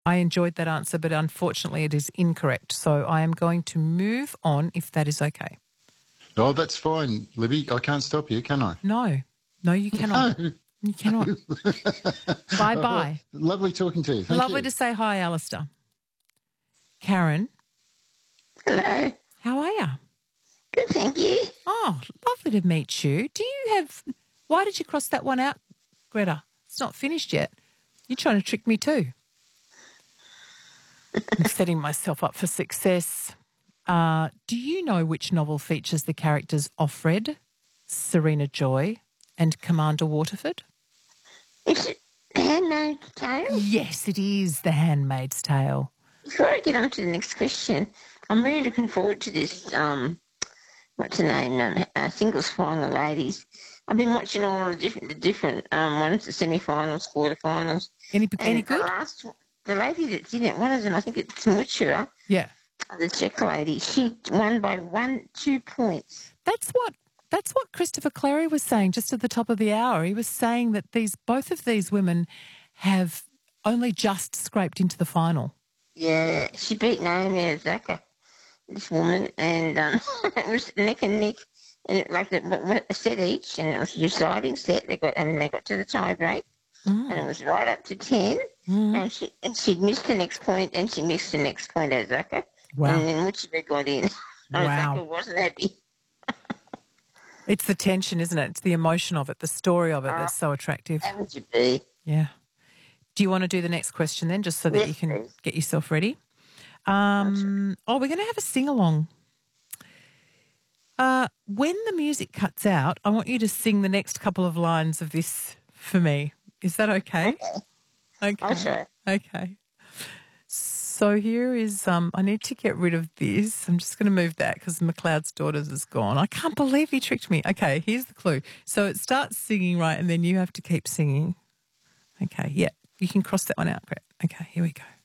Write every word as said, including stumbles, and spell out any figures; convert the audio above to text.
I enjoyed that answer, but unfortunately it is incorrect. So I am going to move on if that is okay. Oh, that's fine, Libby. I can't stop you, can I? No. No, you cannot. No. You cannot. Bye-bye. Lovely talking to you. Thank Lovely you. to say hi, Alistair. Karen. Hello. How are you? Good, thank you. Oh, lovely to meet you. Do you have... Why did you cross that one out, Greta? It's not finished yet. You're trying to trick me too. I'm setting myself up for success. Uh, do you know which novel features the characters Offred, Serena Joy and Commander Waterford? Is it The Handmaid's Tale? Yes, it is The Handmaid's Tale. Before I get on to the next question, I'm really looking forward to this, um, what's the name, um, uh, singles final ladies. I've been watching all the different, the different um, ones, the semi-finals, quarter-finals. Any, any and good? The last, the lady that's in it, one of them, I think it's Mutura, Yeah. the Czech lady, she won by one, two points. That's what that's what Christopher Clary was saying just at the top of the hour. He was saying that these both of these women have only just scraped into the final. Yeah, she beat Naomi Osaka, this woman, and um, it was neck and neck, and it, like the, a set each, and it was a deciding set. They got and they got to the tie break, Mm. and it was right up to ten. Mm. And she and she missed the next point, and she missed the next point, Osaka. Wow. And then Muchida got in. Wow. Osaka wasn't happy. It's the tension, isn't it? It's the emotion of it, the story of it that's so attractive. How would you be? Yeah. Do you want to do the next question then, just so that Yes, you can please. get yourself ready? Um, oh, we're going to have a sing-along. Uh, when the music cuts out, I want you to sing the next couple of lines of this for me. Is that okay? Okay. I'll try. Okay. So here is, um, I need to get rid of this. I'm just going to move that because McLeod's Daughters is gone. I can't believe he tricked me. Okay, here's the clue. So it starts singing, right, and then you have to keep singing. Okay, yeah, you can cross that one out, Brett. Okay, here we go.